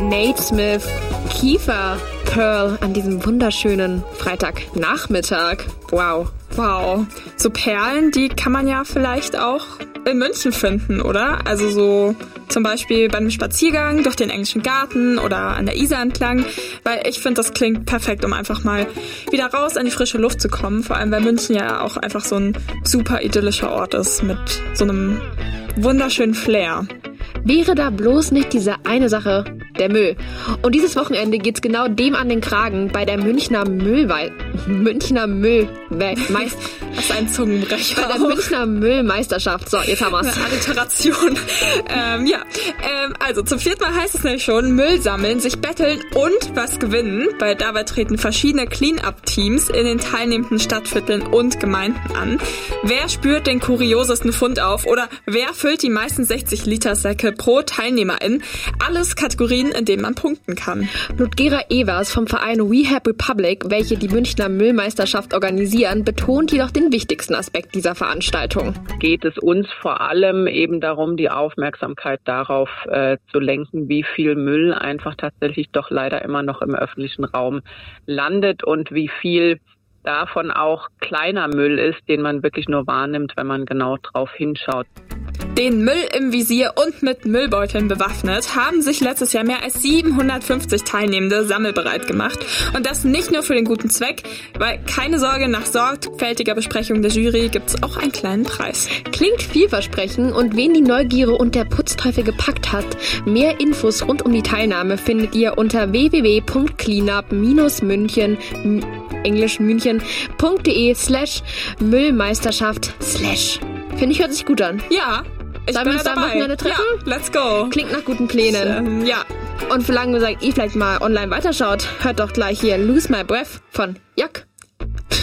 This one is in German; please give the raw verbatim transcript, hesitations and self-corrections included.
Nate Smith, Kiefer Pearl an diesem wunderschönen Freitagnachmittag. Wow. Wow. So Perlen, die kann man ja vielleicht auch in München finden, oder? Also so zum Beispiel bei einem Spaziergang durch den englischen Garten oder an der Isar entlang, weil ich finde, das klingt perfekt, um einfach mal wieder raus an die frische Luft zu kommen, vor allem weil München ja auch einfach so ein super idyllischer Ort ist mit so einem wunderschönen Flair. Wäre da bloß nicht diese eine Sache, der Müll. Und dieses Wochenende geht's genau dem an den Kragen bei der Münchner Müllwei... Münchner Müllmeisterschaft. Das ist ein Zungenbrecher. Bei der auch. Münchner Müllmeisterschaft. So, jetzt haben wir's. Eine Alliteration. ähm, ja, ähm, also zum vierten Mal heißt es nämlich schon, Müll sammeln, sich betteln und was gewinnen, weil dabei treten verschiedene Clean-Up-Teams in den teilnehmenden Stadtvierteln und Gemeinden an. Wer spürt den kuriosesten Fund auf oder wer füllt die meisten sechzig Liter Säcke pro Teilnehmerin? Alles Kategorien, in denen man punkten kann. Ludgera Evers vom Verein We Have Republic, welche die Münchner Müllmeisterschaft organisieren, betont jedoch den wichtigsten Aspekt dieser Veranstaltung. Geht es uns vor allem eben darum, die Aufmerksamkeit darauf äh, zu lenken, wie viel Müll einfach tatsächlich doch leider immer noch im öffentlichen Raum landet und wie viel davon auch kleiner Müll ist, den man wirklich nur wahrnimmt, wenn man genau drauf hinschaut. Den Müll im Visier und mit Müllbeuteln bewaffnet haben sich letztes Jahr mehr als siebenhundertfünfzig Teilnehmende sammelbereit gemacht. Und das nicht nur für den guten Zweck, weil keine Sorge, nach sorgfältiger Besprechung der Jury gibt's auch einen kleinen Preis. Klingt vielversprechend und wen die Neugierde und der Putzteufel gepackt hat, mehr Infos rund um die Teilnahme findet ihr unter w w w punkt cleanup münchen englisch münchen.de slash Müllmeisterschaft slash. Finde ich, hört sich gut an. Ja, ich Sollen bin wir uns da am dabei. Wochenende treffen? Ja, let's go. Klingt nach guten Plänen. Ähm, ja. Und solange ihr vielleicht mal online weiterschaut, hört doch gleich hier Lose My Breath von Jack.